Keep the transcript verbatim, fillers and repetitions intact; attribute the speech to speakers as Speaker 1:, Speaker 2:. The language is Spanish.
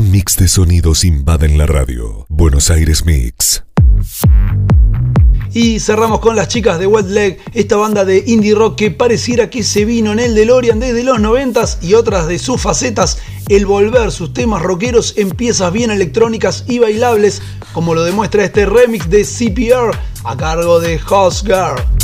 Speaker 1: Un mix de sonidos invaden la radio. Buenos Aires Mix.
Speaker 2: Y cerramos con las chicas de Wet Leg, esta banda de indie rock que pareciera que se vino en el DeLorean desde los noventas, y otras de sus facetas, el volver sus temas rockeros en piezas bien electrónicas y bailables, como lo demuestra este remix de C P R a cargo de House Girl.